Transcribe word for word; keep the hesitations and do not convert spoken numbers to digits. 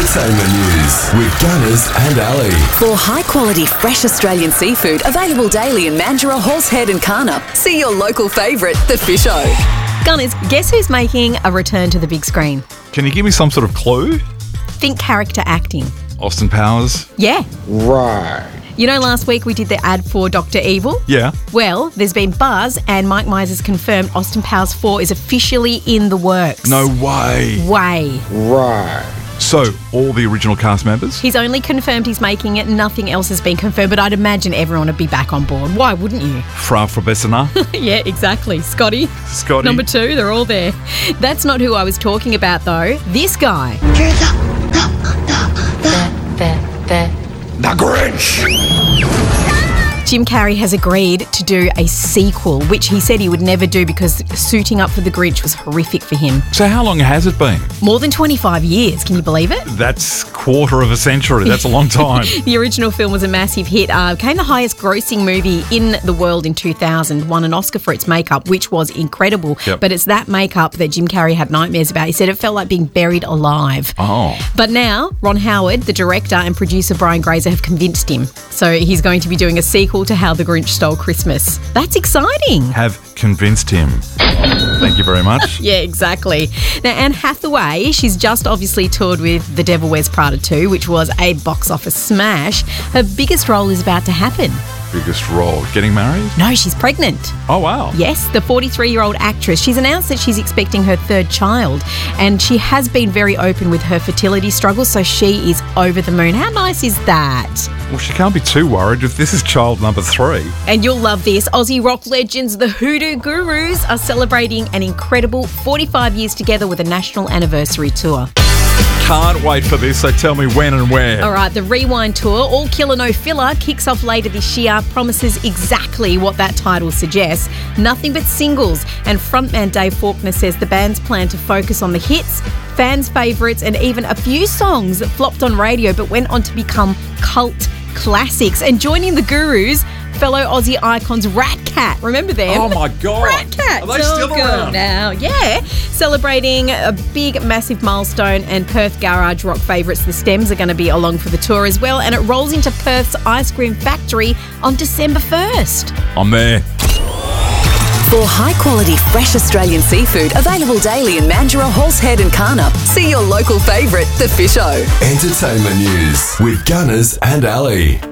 Entertainment news with Gunners and Ali. For high-quality, fresh Australian seafood available daily in Mandurah, Horsehead and Karnup, see your local favourite, The Fish O. Gunners, guess who's making a return to the big screen? Can you give me some sort of clue? Think character acting. Austin Powers? Yeah. Right. You know, last week we did the ad for Doctor Evil? Yeah. Well, there's been buzz and Mike Myers has confirmed Austin Powers four is officially in the works. No way. Way. Right. So, all the original cast members? He's only confirmed he's making it. Nothing else has been confirmed, but I'd imagine everyone would be back on board. Why wouldn't you? Fra Frabessina? Yeah, exactly. Scotty. Scotty. Number two, they're all there. That's not who I was talking about, though. This guy. The Grinch. Jim Carrey has agreed to do a sequel, which he said he would never do because suiting up for the Grinch was horrific for him. So how long has it been? More than twenty-five years, can you believe it? That's quarter of a century. That's a long time. The original film was a massive hit. Uh, became the highest grossing movie in the world in two thousand. Won an Oscar for its makeup, which was incredible. Yep. But it's that makeup that Jim Carrey had nightmares about. He said it felt like being buried alive. Oh. But now, Ron Howard, the director, and producer Brian Grazer have convinced him. So he's going to be doing a sequel to How the Grinch Stole Christmas. That's exciting. Have convinced him. Thank you very much. Yeah, exactly. Now, Anne Hathaway, she's just obviously toured with The Devil Wears Prada two, which was a box office smash. Her biggest role is about to happen. Biggest role? Getting married? No, she's pregnant. Oh, wow. Yes, the forty-three-year-old actress. She's announced that she's expecting her third child, and she has been very open with her fertility struggles, so she is over the moon. How nice is that? Well, she can't be too worried if this is child number three. And you'll love this. Aussie rock legends, the Hoodoo Gurus, are celebrating an incredible forty-five years together with a national anniversary tour. Can't wait for this, so tell me when and where. All right, the Rewind Tour, All Killer No Filler, kicks off later this year, promises exactly what that title suggests. Nothing but singles. And frontman Dave Faulkner says the band's plan to focus on the hits, fans' favourites, and even a few songs that flopped on radio but went on to become cult classics. And joining the Gurus, fellow Aussie icons Rat Cat. Remember them? Oh, my God. Rat Cat. Are they still Don't go around? now. Yeah. Celebrating a big, massive milestone, and Perth garage rock favourites The Stems are going to be along for the tour as well, and it rolls into Perth's Ice Cream Factory on December first. I'm there. For high-quality, fresh Australian seafood available daily in Mandurah, Horsehead and Karnup, see your local favourite, The Fish O. Entertainment news with Gunners and Ali.